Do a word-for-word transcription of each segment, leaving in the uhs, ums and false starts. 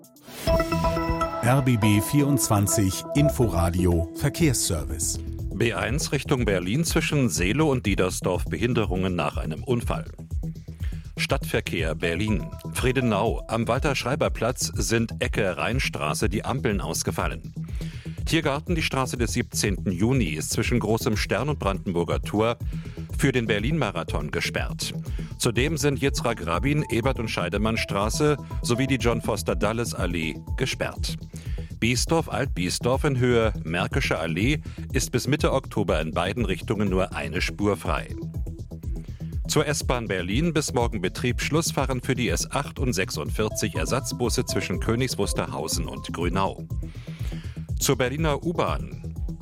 R B B vierundzwanzig Inforadio Verkehrsservice. B eins Richtung Berlin zwischen Seelow und Diedersdorf, Behinderungen nach einem Unfall. Stadtverkehr Berlin. Friedenau. Am Walter-Schreiber-Platz sind Ecke Rheinstraße die Ampeln ausgefallen. Tiergarten, die Straße des siebzehnten Juni ist zwischen Großem Stern und Brandenburger Tor für den Berlin-Marathon gesperrt. Zudem sind Yitzhak Rabin, Ebert- und Scheidemannstraße sowie die John-Foster-Dulles-Allee gesperrt. Biesdorf-Alt-Biesdorf in Höhe Märkische Allee ist bis Mitte Oktober in beiden Richtungen nur eine Spur frei. Zur S-Bahn Berlin bis morgen Betriebsschluss fahren für die S acht und sechsundvierzig Ersatzbusse zwischen Königs Wusterhausen und Grünau. Zur Berliner U-Bahn.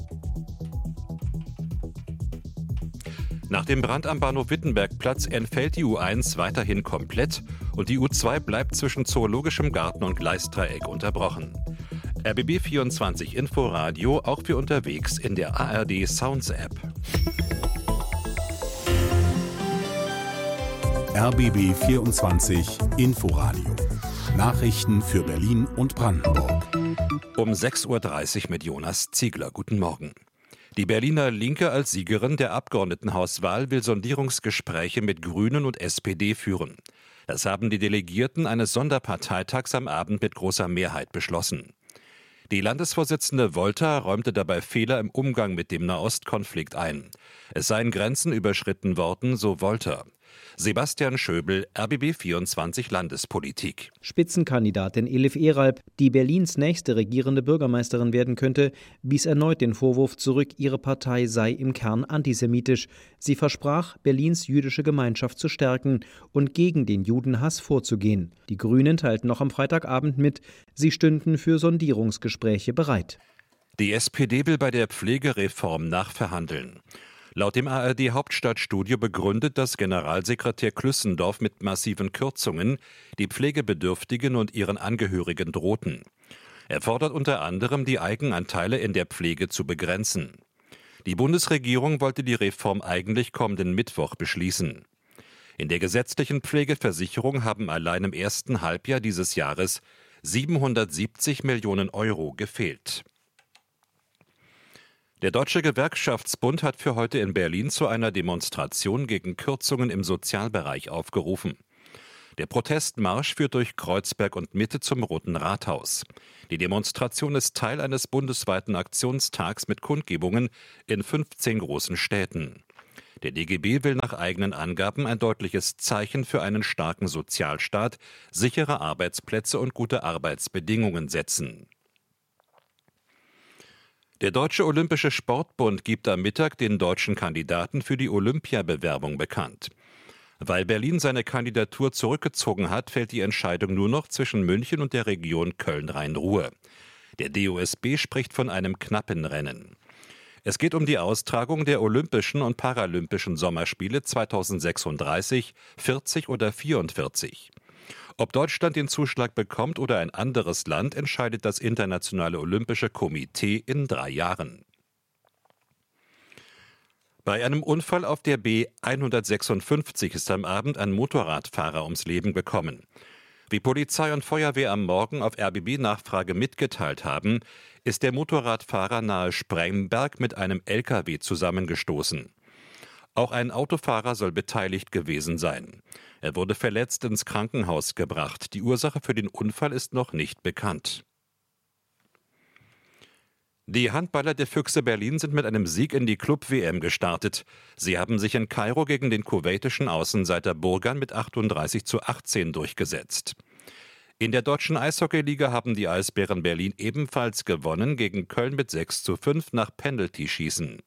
Nach dem Brand am Bahnhof Wittenbergplatz entfällt die U eins weiterhin komplett und die U zwei bleibt zwischen Zoologischem Garten und Gleisdreieck unterbrochen. R B B vierundzwanzig Inforadio auch für unterwegs in der A R D Sounds App. R B B vierundzwanzig Inforadio. Nachrichten für Berlin und Brandenburg. Um sechs Uhr dreißig mit Jonas Ziegler. Guten Morgen. Die Berliner Linke als Siegerin der Abgeordnetenhauswahl will Sondierungsgespräche mit Grünen und S P D führen. Das haben die Delegierten eines Sonderparteitags am Abend mit großer Mehrheit beschlossen. Die Landesvorsitzende Wolter räumte dabei Fehler im Umgang mit dem Nahostkonflikt ein. Es seien Grenzen überschritten worden, so Wolter. Sebastian Schöbel, R B B vierundzwanzig Landespolitik. Spitzenkandidatin Elif Eralp, die Berlins nächste regierende Bürgermeisterin werden könnte, wies erneut den Vorwurf zurück, ihre Partei sei im Kern antisemitisch. Sie versprach, Berlins jüdische Gemeinschaft zu stärken und gegen den Judenhass vorzugehen. Die Grünen teilten noch am Freitagabend mit, sie stünden für Sondierungsgespräche bereit. Die S P D will bei der Pflegereform nachverhandeln. Laut dem A R D-Hauptstadtstudio begründet das Generalsekretär Klüssendorf mit massiven Kürzungen, die Pflegebedürftigen und ihren Angehörigen drohten. Er fordert unter anderem, die Eigenanteile in der Pflege zu begrenzen. Die Bundesregierung wollte die Reform eigentlich kommenden Mittwoch beschließen. In der gesetzlichen Pflegeversicherung haben allein im ersten Halbjahr dieses Jahres siebenhundertsiebzig Millionen Euro gefehlt. Der Deutsche Gewerkschaftsbund hat für heute in Berlin zu einer Demonstration gegen Kürzungen im Sozialbereich aufgerufen. Der Protestmarsch führt durch Kreuzberg und Mitte zum Roten Rathaus. Die Demonstration ist Teil eines bundesweiten Aktionstags mit Kundgebungen in fünfzehn großen Städten. Der D G B will nach eigenen Angaben ein deutliches Zeichen für einen starken Sozialstaat, sichere Arbeitsplätze und gute Arbeitsbedingungen setzen. Der Deutsche Olympische Sportbund gibt am Mittag den deutschen Kandidaten für die Olympiabewerbung bekannt. Weil Berlin seine Kandidatur zurückgezogen hat, fällt die Entscheidung nur noch zwischen München und der Region Köln-Rhein-Ruhr. Der D O S B spricht von einem knappen Rennen. Es geht um die Austragung der Olympischen und Paralympischen Sommerspiele zweitausendsechsunddreißig, vierzig oder vierundvierzig. Ob Deutschland den Zuschlag bekommt oder ein anderes Land, entscheidet das Internationale Olympische Komitee in drei Jahren. Bei einem Unfall auf der B hundertsechsundfünfzig ist am Abend ein Motorradfahrer ums Leben gekommen. Wie Polizei und Feuerwehr am Morgen auf R B B-Nachfrage mitgeteilt haben, ist der Motorradfahrer nahe Spremberg mit einem L K W zusammengestoßen. Auch ein Autofahrer soll beteiligt gewesen sein. Er wurde verletzt ins Krankenhaus gebracht. Die Ursache für den Unfall ist noch nicht bekannt. Die Handballer der Füchse Berlin sind mit einem Sieg in die Club-W M gestartet. Sie haben sich in Kairo gegen den kuwaitischen Außenseiter Burgan mit achtunddreißig zu achtzehn durchgesetzt. In der deutschen Eishockeyliga haben die Eisbären Berlin ebenfalls gewonnen, gegen Köln mit sechs zu fünf nach Penalty-Schießen.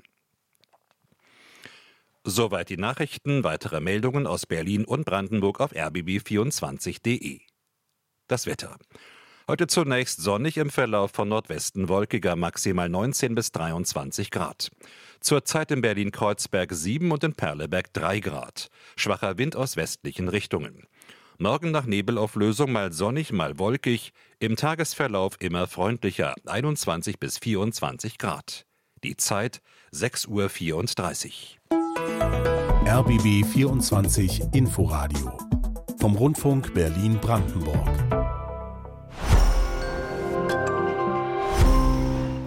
Soweit die Nachrichten, weitere Meldungen aus Berlin und Brandenburg auf r b b vierundzwanzig punkt d e. Das Wetter. Heute zunächst sonnig, im Verlauf von Nordwesten wolkiger, maximal neunzehn bis dreiundzwanzig Grad. Zurzeit in Berlin-Kreuzberg sieben und in Perleberg drei Grad. Schwacher Wind aus westlichen Richtungen. Morgen nach Nebelauflösung mal sonnig, mal wolkig, im Tagesverlauf immer freundlicher, einundzwanzig bis vierundzwanzig Grad. Die Zeit sechs Uhr vierunddreißig. R B B vierundzwanzig Inforadio vom Rundfunk Berlin-Brandenburg.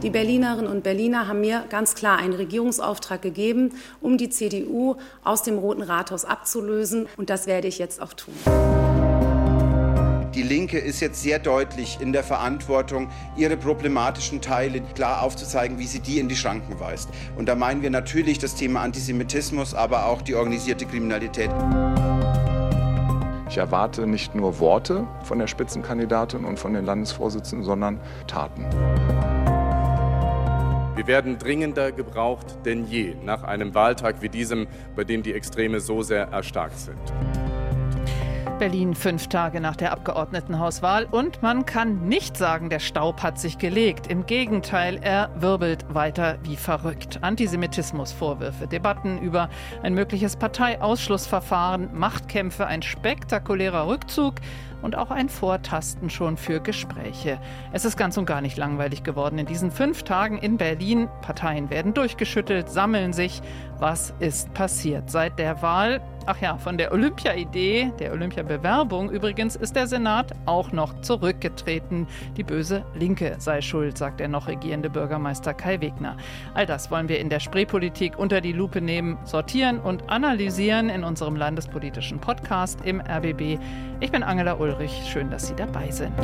Die Berlinerinnen und Berliner haben mir ganz klar einen Regierungsauftrag gegeben, um die C D U aus dem Roten Rathaus abzulösen. Und das werde ich jetzt auch tun. Die Linke ist jetzt sehr deutlich in der Verantwortung, ihre problematischen Teile klar aufzuzeigen, wie sie die in die Schranken weist. Und da meinen wir natürlich das Thema Antisemitismus, aber auch die organisierte Kriminalität. Ich erwarte nicht nur Worte von der Spitzenkandidatin und von den Landesvorsitzenden, sondern Taten. Wir werden dringender gebraucht denn je nach einem Wahltag wie diesem, bei dem die Extreme so sehr erstarkt sind. Berlin fünf Tage nach der Abgeordnetenhauswahl und man kann nicht sagen, der Staub hat sich gelegt. Im Gegenteil, er wirbelt weiter wie verrückt. Antisemitismusvorwürfe, Debatten über ein mögliches Parteiausschlussverfahren, Machtkämpfe, ein spektakulärer Rückzug und auch ein Vortasten schon für Gespräche. Es ist ganz und gar nicht langweilig geworden in diesen fünf Tagen in Berlin. Parteien werden durchgeschüttelt, sammeln sich. Was ist passiert seit der Wahl? Ach ja, von der Olympia-Idee, der Olympia-Bewerbung übrigens, ist der Senat auch noch zurückgetreten. Die böse Linke sei schuld, sagt der noch regierende Bürgermeister Kai Wegner. All das wollen wir in der Spreepolitik unter die Lupe nehmen, sortieren und analysieren in unserem landespolitischen Podcast im R B B. Ich bin Angela Ulrich, schön, dass Sie dabei sind.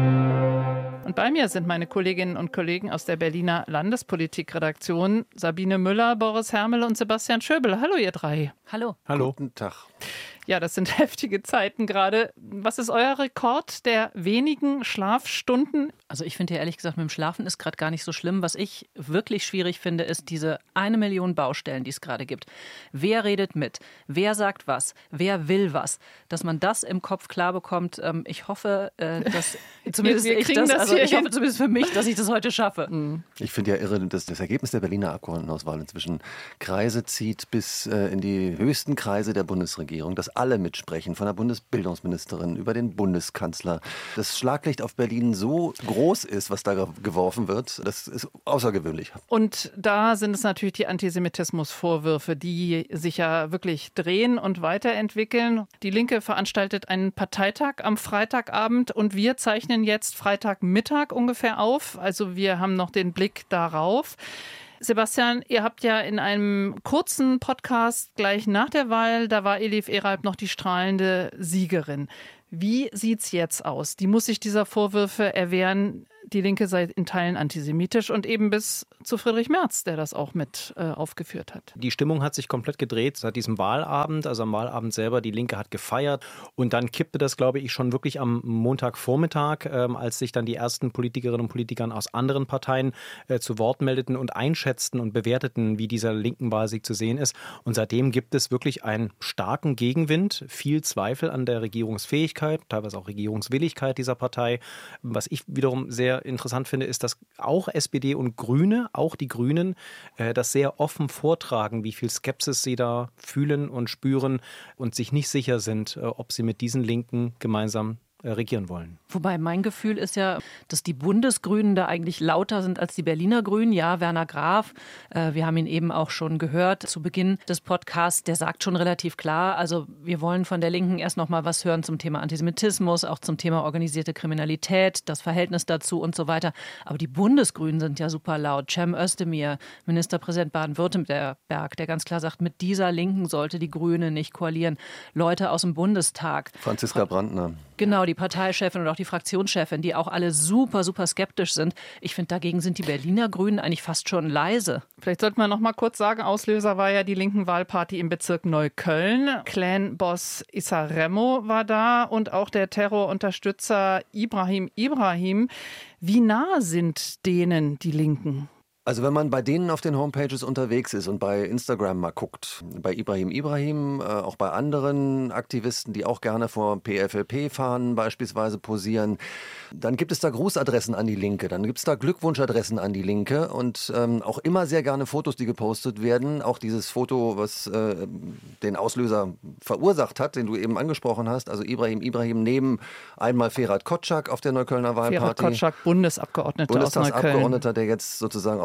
Und bei mir sind meine Kolleginnen und Kollegen aus der Berliner Landespolitikredaktion, Sabine Müller, Boris Hermel und Sebastian Schöbel. Hallo ihr drei. Hallo. Hallo. Guten Tag. Ja, das sind heftige Zeiten gerade. Was ist euer Rekord der wenigen Schlafstunden? Also ich finde ja ehrlich gesagt, mit dem Schlafen ist gerade gar nicht so schlimm. Was ich wirklich schwierig finde, ist diese eine Million Baustellen, die es gerade gibt. Wer redet mit? Wer sagt was? Wer will was? Dass man das im Kopf klar bekommt. Ähm, ich hoffe, äh, dass zumindest wir ich das, das also ich hoffe zumindest für mich, dass ich das heute schaffe. Mhm. Ich finde ja irre, dass das Ergebnis der Berliner Abgeordnetenhauswahl inzwischen Kreise zieht bis äh, in die höchsten Kreise der Bundesregierung, dass alle mitsprechen, von der Bundesbildungsministerin über den Bundeskanzler. Das Schlaglicht auf Berlin so groß ist, was da geworfen wird, das ist außergewöhnlich. Und da sind es natürlich die Antisemitismusvorwürfe, die sich ja wirklich drehen und weiterentwickeln. Die Linke veranstaltet einen Parteitag am Freitagabend und wir zeichnen jetzt Freitagmittag ungefähr auf. Also wir haben noch den Blick darauf. Sebastian, ihr habt ja in einem kurzen Podcast gleich nach der Wahl, da war Elif Eralp noch die strahlende Siegerin. Wie sieht's jetzt aus? Die muss sich dieser Vorwürfe erwehren, die Linke sei in Teilen antisemitisch und eben bis zu Friedrich Merz, der das auch mit äh, aufgeführt hat. Die Stimmung hat sich komplett gedreht seit diesem Wahlabend, also am Wahlabend selber. Die Linke hat gefeiert und dann kippte das, glaube ich, schon wirklich am Montagvormittag, ähm, als sich dann die ersten Politikerinnen und Politiker aus anderen Parteien äh, zu Wort meldeten und einschätzten und bewerteten, wie dieser linken Wahlsieg zu sehen ist. Und seitdem gibt es wirklich einen starken Gegenwind, viel Zweifel an der Regierungsfähigkeit, teilweise auch Regierungswilligkeit dieser Partei. Was ich wiederum sehr interessant finde, ist, dass auch S P D und Grüne, auch die Grünen, äh, das sehr offen vortragen, wie viel Skepsis sie da fühlen und spüren und sich nicht sicher sind, äh, ob sie mit diesen Linken gemeinsam regieren wollen. Wobei mein Gefühl ist ja, dass die Bundesgrünen da eigentlich lauter sind als die Berliner Grünen. Ja, Werner Graf, äh, wir haben ihn eben auch schon gehört zu Beginn des Podcasts, der sagt schon relativ klar, also wir wollen von der Linken erst noch mal was hören zum Thema Antisemitismus, auch zum Thema organisierte Kriminalität, das Verhältnis dazu und so weiter. Aber die Bundesgrünen sind ja super laut. Cem Özdemir, Ministerpräsident Baden-Württemberg, der ganz klar sagt, mit dieser Linken sollte die Grüne nicht koalieren. Leute aus dem Bundestag. Franziska Brandner. Genau, die Parteichefin und auch die Fraktionschefin, die auch alle super, super skeptisch sind. Ich finde, dagegen sind die Berliner Grünen eigentlich fast schon leise. Vielleicht sollte man noch mal kurz sagen, Auslöser war ja die linken Wahlparty im Bezirk Neukölln. Clan-Boss Issa Remo war da und auch der Terrorunterstützer Ibrahim Ibrahim. Wie nah sind denen die Linken? Also wenn man bei denen auf den Homepages unterwegs ist und bei Instagram mal guckt, bei Ibrahim Ibrahim, äh, auch bei anderen Aktivisten, die auch gerne vor P F L P-Fahnen beispielsweise posieren, dann gibt es da Grußadressen an die Linke, dann gibt es da Glückwunschadressen an die Linke und ähm, auch immer sehr gerne Fotos, die gepostet werden. Auch dieses Foto, was äh, den Auslöser verursacht hat, den du eben angesprochen hast, also Ibrahim Ibrahim neben einmal Ferhat Kotschak auf der Neuköllner Wahlparty. Ferhat Kotschak, Bundesabgeordneter aus Neukölln. Bundestagsabgeordneter, der jetzt sozusagen auf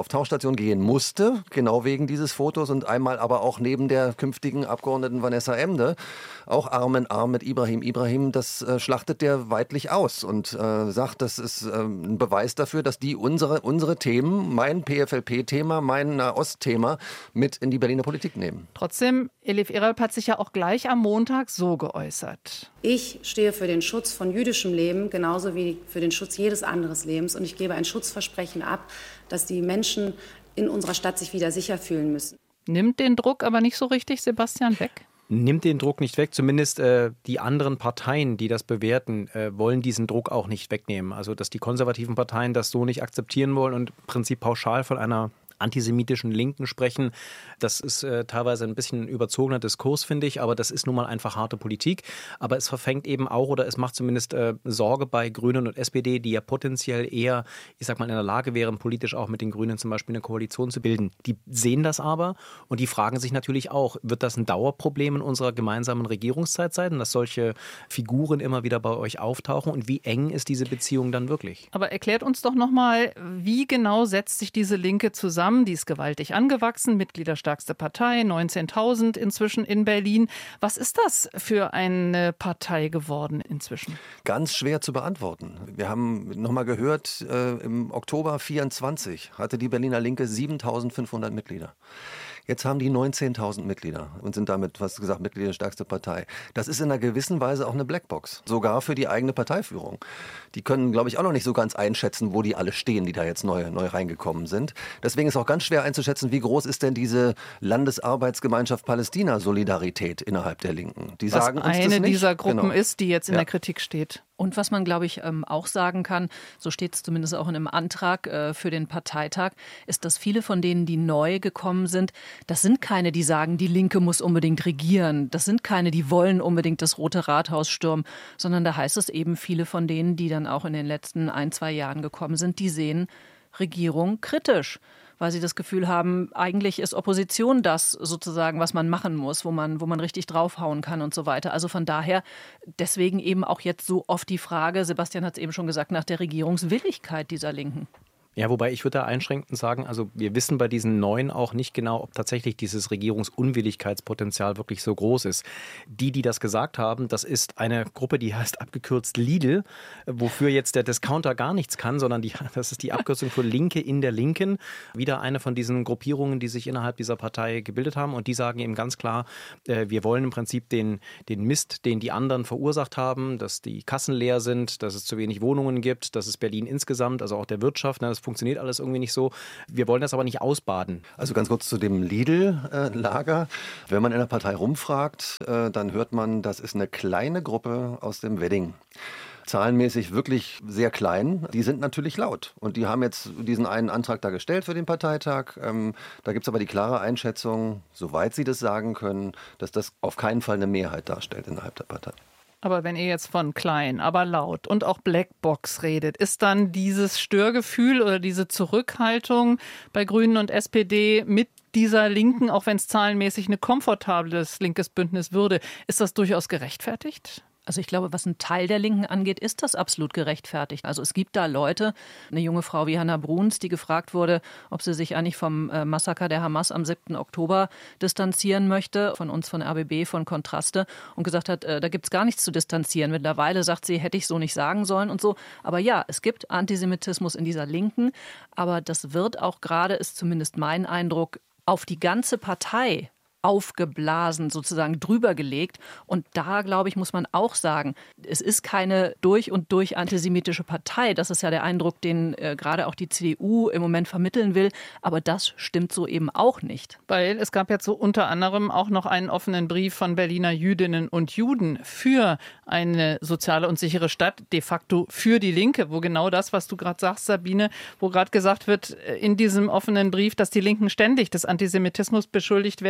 auf Tauchstation gehen musste, genau wegen dieses Fotos und einmal aber auch neben der künftigen Abgeordneten Vanessa Emde, auch Arm in Arm mit Ibrahim Ibrahim, das äh, schlachtet der weidlich aus und äh, sagt, das ist äh, ein Beweis dafür, dass die unsere, unsere Themen, mein P F L P-Thema, mein Nahost-Thema mit in die Berliner Politik nehmen. Trotzdem, Elif Eralp hat sich ja auch gleich am Montag so geäußert. Ich stehe für den Schutz von jüdischem Leben genauso wie für den Schutz jedes anderen Lebens und ich gebe ein Schutzversprechen ab, dass die Menschen in unserer Stadt sich wieder sicher fühlen müssen. Nimmt den Druck aber nicht so richtig, Sebastian, weg? Nimmt den Druck nicht weg. Zumindest äh, die anderen Parteien, die das bewerten, äh, wollen diesen Druck auch nicht wegnehmen. Also, dass die konservativen Parteien das so nicht akzeptieren wollen und im Prinzip pauschal von einer antisemitischen Linken sprechen. Das ist äh, teilweise ein bisschen ein überzogener Diskurs, finde ich, aber das ist nun mal einfach harte Politik. Aber es verfängt eben auch oder es macht zumindest äh, Sorge bei Grünen und S P D, die ja potenziell eher, ich sag mal, in der Lage wären, politisch auch mit den Grünen zum Beispiel eine Koalition zu bilden. Die sehen das aber und die fragen sich natürlich auch, wird das ein Dauerproblem in unserer gemeinsamen Regierungszeit sein, dass solche Figuren immer wieder bei euch auftauchen und wie eng ist diese Beziehung dann wirklich? Aber erklärt uns doch nochmal, wie genau setzt sich diese Linke zusammen? Die ist gewaltig angewachsen, mitgliederstärkste Partei, neunzehntausend inzwischen in Berlin. Was ist das für eine Partei geworden inzwischen? Ganz schwer zu beantworten. Wir haben nochmal gehört, äh, im Oktober vierundzwanzig hatte die Berliner Linke siebentausendfünfhundert Mitglieder. Jetzt haben die neunzehntausend Mitglieder und sind damit, was gesagt, mitgliederstärkste Partei. Das ist in einer gewissen Weise auch eine Blackbox, sogar für die eigene Parteiführung. Die können, glaube ich, auch noch nicht so ganz einschätzen, wo die alle stehen, die da jetzt neu, neu reingekommen sind. Deswegen ist auch ganz schwer einzuschätzen, wie groß ist denn diese Landesarbeitsgemeinschaft Palästina-Solidarität innerhalb der Linken. Die was sagen uns eine das nicht. dieser Gruppen genau. ist, die jetzt in ja. der Kritik steht. Und was man, glaube ich, auch sagen kann, so steht es zumindest auch in einem Antrag für den Parteitag, ist, dass viele von denen, die neu gekommen sind, das sind keine, die sagen, die Linke muss unbedingt regieren. Das sind keine, die wollen unbedingt das Rote Rathaus stürmen, sondern da heißt es eben, viele von denen, die dann auch in den letzten ein, zwei Jahren gekommen sind, die sehen Regierung kritisch, weil sie das Gefühl haben, eigentlich ist Opposition das sozusagen, was man machen muss, wo man, wo man richtig draufhauen kann und so weiter. Also von daher deswegen eben auch jetzt so oft die Frage, Sebastian hat es eben schon gesagt, nach der Regierungswilligkeit dieser Linken. Ja, wobei ich würde da einschränkend sagen, also wir wissen bei diesen Neuen auch nicht genau, ob tatsächlich dieses Regierungsunwilligkeitspotenzial wirklich so groß ist. Die, die das gesagt haben, das ist eine Gruppe, die heißt abgekürzt Lidl, wofür jetzt der Discounter gar nichts kann, sondern die, das ist die Abkürzung für Linke in der Linken. Wieder eine von diesen Gruppierungen, die sich innerhalb dieser Partei gebildet haben und die sagen eben ganz klar, äh, wir wollen im Prinzip den, den Mist, den die anderen verursacht haben, dass die Kassen leer sind, dass es zu wenig Wohnungen gibt, dass es Berlin insgesamt, also auch der Wirtschaft, ne, das funktioniert alles irgendwie nicht so. Wir wollen das aber nicht ausbaden. Also ganz kurz zu dem Lidl-Lager. Wenn man in der Partei rumfragt, äh, dann hört man, das ist eine kleine Gruppe aus dem Wedding. Zahlenmäßig wirklich sehr klein. Die sind natürlich laut. Und die haben jetzt diesen einen Antrag da gestellt für den Parteitag. Ähm, da gibt es aber die klare Einschätzung, soweit sie das sagen können, dass das auf keinen Fall eine Mehrheit darstellt innerhalb der Partei. Aber wenn ihr jetzt von klein, aber laut und auch Blackbox redet, ist dann dieses Störgefühl oder diese Zurückhaltung bei Grünen und S P D mit dieser Linken, auch wenn es zahlenmäßig ein komfortables linkes Bündnis würde, ist das durchaus gerechtfertigt? Also ich glaube, was einen Teil der Linken angeht, ist das absolut gerechtfertigt. Also es gibt da Leute, eine junge Frau wie Hannah Bruns, die gefragt wurde, ob sie sich eigentlich vom äh, Massaker der Hamas am siebten Oktober distanzieren möchte, von uns, von R B B, von Kontraste, und gesagt hat, äh, da gibt es gar nichts zu distanzieren. Mittlerweile sagt sie, hätte ich so nicht sagen sollen und so. Aber ja, es gibt Antisemitismus in dieser Linken, aber das wird auch gerade, ist zumindest mein Eindruck, auf die ganze Partei aufgeblasen, sozusagen drüber gelegt. Und da, glaube ich, muss man auch sagen, es ist keine durch und durch antisemitische Partei. Das ist ja der Eindruck, den äh, gerade auch die C D U im Moment vermitteln will. Aber das stimmt so eben auch nicht. Weil es gab jetzt so unter anderem auch noch einen offenen Brief von Berliner Jüdinnen und Juden für eine soziale und sichere Stadt, de facto für die Linke, wo genau das, was du gerade sagst, Sabine, wo gerade gesagt wird in diesem offenen Brief, dass die Linken ständig des Antisemitismus beschuldigt werden.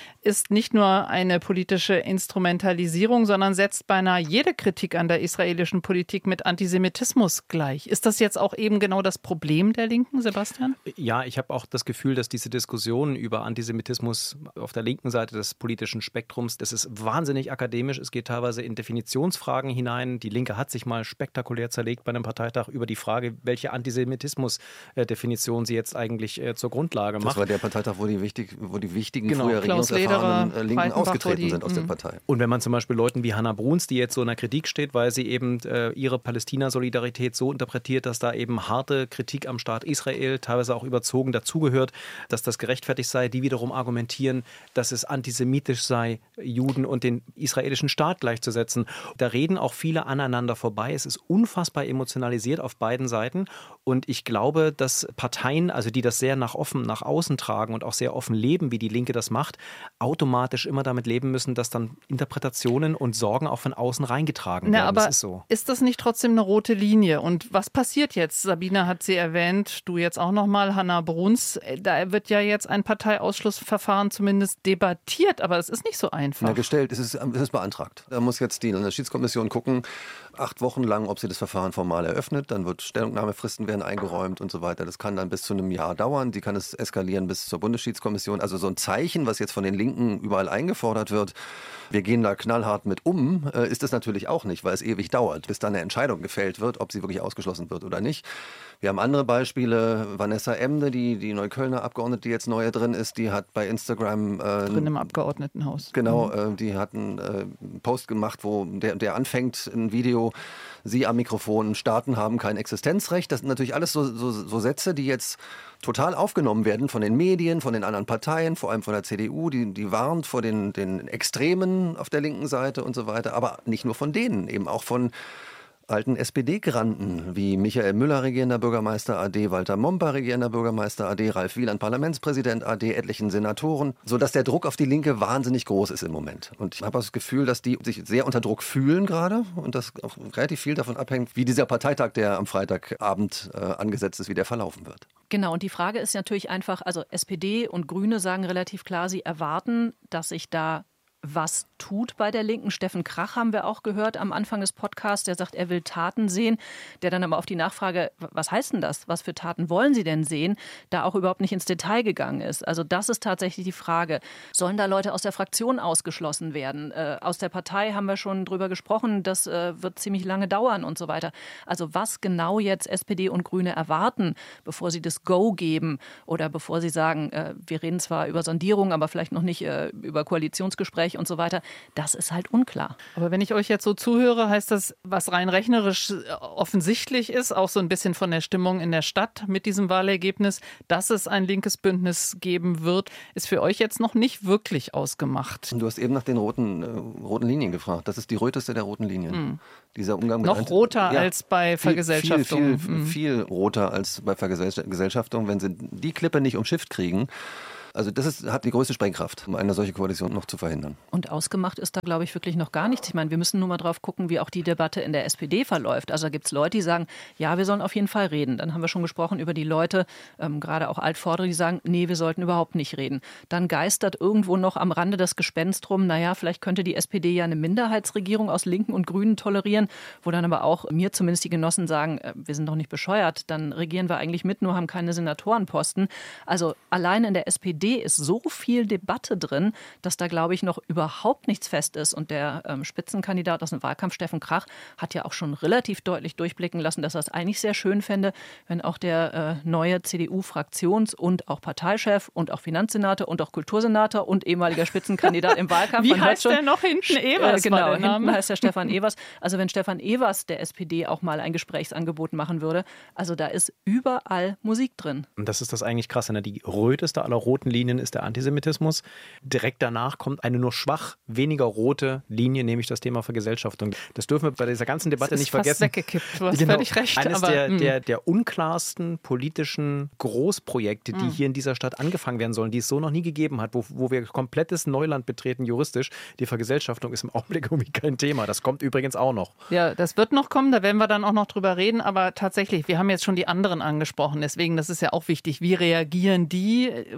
ist nicht nur eine politische Instrumentalisierung, sondern setzt beinahe jede Kritik an der israelischen Politik mit Antisemitismus gleich. Ist das jetzt auch eben genau das Problem der Linken, Sebastian? Ja, ich habe auch das Gefühl, dass diese Diskussion über Antisemitismus auf der linken Seite des politischen Spektrums, das ist wahnsinnig akademisch. Es geht teilweise in Definitionsfragen hinein. Die Linke hat sich mal spektakulär zerlegt bei einem Parteitag über die Frage, welche Antisemitismus-Definition sie jetzt eigentlich äh, zur Grundlage macht. Das war der Parteitag, wo die, wichtig, wo die wichtigen, genau, früher regierungserfahrenen äh, Linken ausgetreten die, sind aus der mh. Partei. Und wenn man zum Beispiel Leuten wie Hannah Bruns, die jetzt so in der Kritik steht, weil sie eben äh, ihre Palästina-Solidarität so interpretiert, dass da eben harte Kritik am Staat Israel, teilweise auch überzogen, dazugehört, dass das gerechtfertigt sei, die wiederum argumentieren, dass es antisemitisch sei, Juden und den israelischen Staat gleichzusetzen. Da reden auch viele aneinander vorbei. Es ist unfassbar emotionalisiert auf beiden Seiten. Und ich glaube, dass Parteien, also die das sehr nach offen, nach außen tragen und auch sehr offen leben, wie die Linke das macht, automatisch immer damit leben müssen, dass dann Interpretationen und Sorgen auch von außen reingetragen Na, werden. aber das ist so. Ist das nicht trotzdem eine rote Linie? Und was passiert jetzt? Sabine hat sie erwähnt, du jetzt auch nochmal, Hannah Bruns. Da wird ja jetzt ein Parteiausschlussverfahren zumindest debattiert, aber es ist nicht so einfach. Na, gestellt, es ist, es ist beantragt. Da muss jetzt die Landesschiedskommission gucken, acht Wochen lang, ob sie das Verfahren formal eröffnet. Dann wird Stellungnahmefristen werden eingeräumt und so weiter. Das kann dann bis zu einem Jahr dauern. Die kann es eskalieren bis zur Bundesschiedskommission. Also so ein Zeichen, was jetzt von den Linken überall eingefordert wird, wir gehen da knallhart mit um, ist es natürlich auch nicht, weil es ewig dauert, bis dann eine Entscheidung gefällt wird, ob sie wirklich ausgeschlossen wird oder nicht. Wir haben andere Beispiele. Vanessa Emde, die, die Neuköllner Abgeordnete, die jetzt neu drin ist, die hat bei Instagram... Äh, drin im Abgeordnetenhaus. Genau, mhm. äh, die hat einen äh, Post gemacht, wo der, der anfängt, ein Video, sie am Mikrofon, Staaten haben kein Existenzrecht. Das sind natürlich alles so, so, so Sätze, die jetzt total aufgenommen werden von den Medien, von den anderen Parteien, vor allem von der C D U, die, die warnt vor den, den Extremen auf der linken Seite und so weiter. Aber nicht nur von denen, eben auch von alten S P D-Granden wie Michael Müller, regierender Bürgermeister A D, Walter Momper, regierender Bürgermeister A D, Ralf Wieland, Parlamentspräsident A D, etlichen Senatoren, sodass der Druck auf die Linke wahnsinnig groß ist im Moment. Und ich habe das Gefühl, dass die sich sehr unter Druck fühlen gerade und dass auch relativ viel davon abhängt, wie dieser Parteitag, der am Freitagabend äh, angesetzt ist, wie der verlaufen wird. Genau, und die Frage ist natürlich einfach, also S P D und Grüne sagen relativ klar, sie erwarten, dass sich da was tut bei der Linken. Steffen Krach haben wir auch gehört am Anfang des Podcasts, der sagt, er will Taten sehen, der dann aber auf die Nachfrage, was heißt denn das, was für Taten wollen Sie denn sehen, da auch überhaupt nicht ins Detail gegangen ist. Also das ist tatsächlich die Frage, sollen da Leute aus der Fraktion ausgeschlossen werden? Äh, aus der Partei haben wir schon drüber gesprochen, das äh, wird ziemlich lange dauern und so weiter. Also was genau jetzt S P D und Grüne erwarten, bevor sie das Go geben oder bevor sie sagen, äh, wir reden zwar über Sondierung, aber vielleicht noch nicht äh, über Koalitionsgespräche und so weiter, das ist halt unklar. Aber wenn ich euch jetzt so zuhöre, heißt das, was rein rechnerisch offensichtlich ist, auch so ein bisschen von der Stimmung in der Stadt mit diesem Wahlergebnis, dass es ein linkes Bündnis geben wird, ist für euch jetzt noch nicht wirklich ausgemacht. Du hast eben nach den roten, äh, roten Linien gefragt. Das ist die röteste der roten Linien. Mhm. Dieser Umgang mit noch roter ja, als bei Vergesellschaftung. Viel, viel, mhm. viel roter als bei Vergesellschaftung, wenn sie die Klippe nicht umschifft kriegen. Also das ist, hat die größte Sprengkraft, um eine solche Koalition noch zu verhindern. Und ausgemacht ist da, glaube ich, wirklich noch gar nichts. Ich meine, wir müssen nur mal drauf gucken, wie auch die Debatte in der S P D verläuft. Also da gibt es Leute, die sagen, ja, wir sollen auf jeden Fall reden. Dann haben wir schon gesprochen über die Leute, ähm, gerade auch Altvordere, die sagen, nee, wir sollten überhaupt nicht reden. Dann geistert irgendwo noch am Rande das Gespenst rum, naja, vielleicht könnte die S P D ja eine Minderheitsregierung aus Linken und Grünen tolerieren, wo dann aber auch mir zumindest die Genossen sagen, äh, wir sind doch nicht bescheuert, dann regieren wir eigentlich mit, nur haben keine Senatorenposten. Also allein in der S P D ist so viel Debatte drin, dass da, glaube ich, noch überhaupt nichts fest ist. Und der ähm, Spitzenkandidat aus dem Wahlkampf, Steffen Krach, hat ja auch schon relativ deutlich durchblicken lassen, dass er es eigentlich sehr schön fände, wenn auch der äh, neue C D U-Fraktions- und auch Parteichef und auch Finanzsenator und auch Kultursenator und ehemaliger Spitzenkandidat im Wahlkampf. Wie heißt der noch hinten? Evers, äh, genau, war der Name. Hinten heißt der Stefan Evers. Also wenn Stefan Evers der S P D auch mal ein Gesprächsangebot machen würde, also da ist überall Musik drin. Und das ist das eigentlich Krasse, ne? Die röteste aller roten Linien ist der Antisemitismus. Direkt danach kommt eine nur schwach weniger rote Linie, nämlich das Thema Vergesellschaftung. Das dürfen wir bei dieser ganzen Debatte nicht vergessen. Das ist fast weggekippt, du hast genau. völlig recht. Eines aber, der, der, der unklarsten politischen Großprojekte, die mh. hier in dieser Stadt angefangen werden sollen, die es so noch nie gegeben hat, wo, wo wir komplettes Neuland betreten juristisch. Die Vergesellschaftung ist im Augenblick irgendwie kein Thema. Das kommt übrigens auch noch. Ja, das wird noch kommen, da werden wir dann auch noch drüber reden. Aber tatsächlich, wir haben jetzt schon die anderen angesprochen. Deswegen, das ist ja auch wichtig. Wie reagieren die? Vor allen Dingen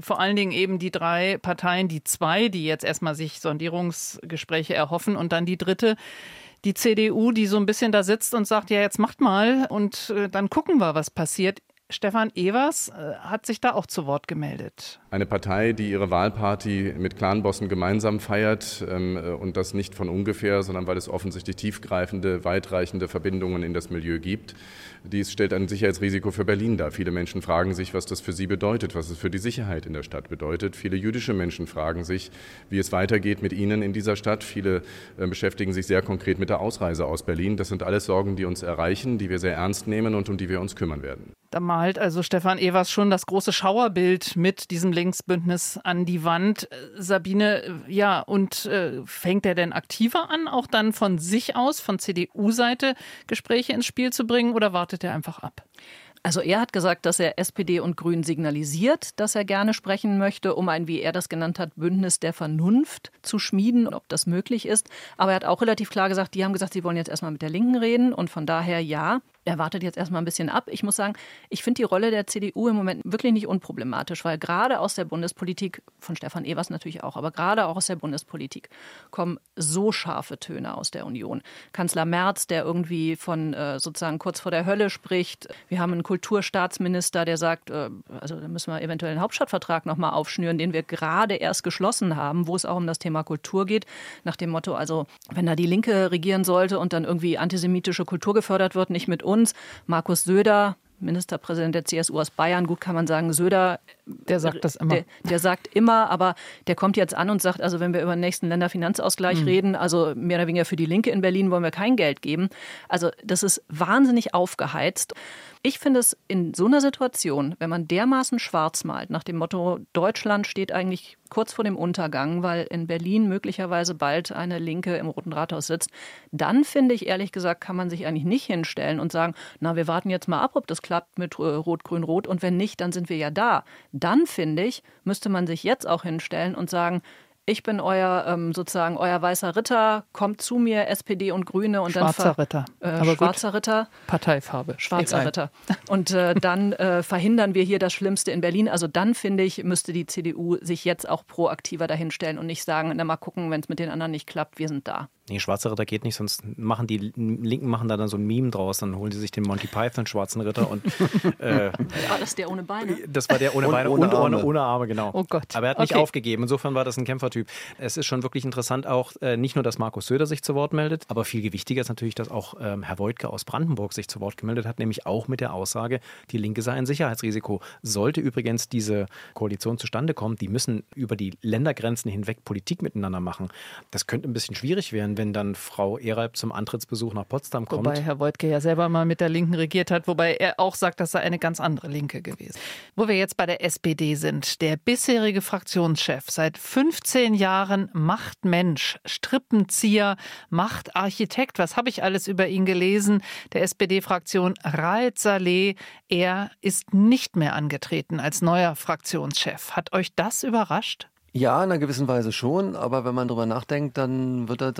Dingen eben die drei Parteien, die zwei, die jetzt erstmal sich Sondierungsgespräche erhoffen und dann die dritte, die C D U, die so ein bisschen da sitzt und sagt, ja, jetzt macht mal und äh, dann gucken wir, was passiert. Stefan Evers äh, hat sich da auch zu Wort gemeldet. Eine Partei, die ihre Wahlparty mit Clanbossen gemeinsam feiert ähm, und das nicht von ungefähr, sondern weil es offensichtlich tiefgreifende, weitreichende Verbindungen in das Milieu gibt. Dies stellt ein Sicherheitsrisiko für Berlin dar. Viele Menschen fragen sich, was das für sie bedeutet, was es für die Sicherheit in der Stadt bedeutet. Viele jüdische Menschen fragen sich, wie es weitergeht mit ihnen in dieser Stadt. Viele äh, beschäftigen sich sehr konkret mit der Ausreise aus Berlin. Das sind alles Sorgen, die uns erreichen, die wir sehr ernst nehmen und um die wir uns kümmern werden. Da malt also Stefan Evers schon das große Schauerbild mit diesem Linksbündnis an die Wand. Sabine, ja, und äh, fängt er denn aktiver an, auch dann von sich aus, von C D U-Seite Gespräche ins Spiel zu bringen, oder wartet er einfach ab? Also er hat gesagt, dass er S P D und Grünen signalisiert, dass er gerne sprechen möchte, um ein, wie er das genannt hat, Bündnis der Vernunft zu schmieden, ob das möglich ist. Aber er hat auch relativ klar gesagt, die haben gesagt, sie wollen jetzt erstmal mit der Linken reden und von daher ja. Er wartet jetzt erstmal ein bisschen ab. Ich muss sagen, ich finde die Rolle der C D U im Moment wirklich nicht unproblematisch, weil gerade aus der Bundespolitik, von Stefan Evers natürlich auch, aber gerade auch aus der Bundespolitik kommen so scharfe Töne aus der Union. Kanzler Merz, der irgendwie von äh, sozusagen kurz vor der Hölle spricht. Wir haben einen Kulturstaatsminister, der sagt, äh, also da müssen wir eventuell einen Hauptstadtvertrag nochmal aufschnüren, den wir gerade erst geschlossen haben, wo es auch um das Thema Kultur geht. Nach dem Motto, also wenn da die Linke regieren sollte und dann irgendwie antisemitische Kultur gefördert wird, nicht mit uns. Uns. Markus Söder, Ministerpräsident der C S U aus Bayern, gut kann man sagen, Söder, der sagt das immer. Der, der sagt immer, aber der kommt jetzt an und sagt, also wenn wir über den nächsten Länderfinanzausgleich mhm. reden, also mehr oder weniger für die Linke in Berlin wollen wir kein Geld geben. Also das ist wahnsinnig aufgeheizt. Ich finde es in so einer Situation, wenn man dermaßen schwarz malt, nach dem Motto, Deutschland steht eigentlich kurz vor dem Untergang, weil in Berlin möglicherweise bald eine Linke im Roten Rathaus sitzt, dann finde ich, ehrlich gesagt, kann man sich eigentlich nicht hinstellen und sagen, na, wir warten jetzt mal ab, ob das klappt mit Rot-Grün-Rot und wenn nicht, dann sind wir ja da. Dann, finde ich, müsste man sich jetzt auch hinstellen und sagen, ich bin euer ähm, sozusagen euer weißer Ritter, kommt zu mir, S P D und Grüne und schwarzer dann ver- Ritter. Äh, Aber schwarzer gut. Ritter. Parteifarbe. Schwarzer Egal. Ritter. Und äh, dann äh, verhindern wir hier das Schlimmste in Berlin. Also dann, finde ich, müsste die C D U sich jetzt auch proaktiver dahinstellen und nicht sagen, na mal gucken, wenn es mit den anderen nicht klappt, wir sind da. Nee, schwarzer Ritter geht nicht, sonst machen die Linken machen da dann so ein Meme draus, dann holen sie sich den Monty Python schwarzen Ritter und äh, ah, das ist der ohne Beine. Das war der ohne Beine und, und ohne, ohne Arme, genau. Oh Gott. Aber er hat nicht Okay. aufgegeben, insofern war das ein Kämpfertyp. Es ist schon wirklich interessant auch, äh, nicht nur, dass Markus Söder sich zu Wort meldet, aber viel gewichtiger ist natürlich, dass auch ähm, Herr Woidke aus Brandenburg sich zu Wort gemeldet hat, nämlich auch mit der Aussage, die Linke sei ein Sicherheitsrisiko. Sollte übrigens diese Koalition zustande kommen, die müssen über die Ländergrenzen hinweg Politik miteinander machen. Das könnte ein bisschen schwierig werden, wenn dann Frau Eralb zum Antrittsbesuch nach Potsdam kommt. Wobei Herr Woidke ja selber mal mit der Linken regiert hat, wobei er auch sagt, das sei eine ganz andere Linke gewesen. Wo wir jetzt bei der S P D sind, der bisherige Fraktionschef, seit fünfzehn Jahren Machtmensch, Strippenzieher, Machtarchitekt, was habe ich alles über ihn gelesen, der S P D-Fraktion Raed Saleh, er ist nicht mehr angetreten als neuer Fraktionschef. Hat euch das überrascht? Ja, in einer gewissen Weise schon, aber wenn man drüber nachdenkt, dann wird er